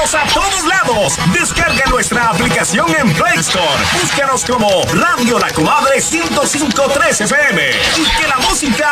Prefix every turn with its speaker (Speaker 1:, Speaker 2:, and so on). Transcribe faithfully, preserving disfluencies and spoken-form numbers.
Speaker 1: ¡Vamos a todos lados! Descarga nuestra aplicación en Play Store. Búscanos como Radio La Comadre ciento cinco punto tres F M y que la música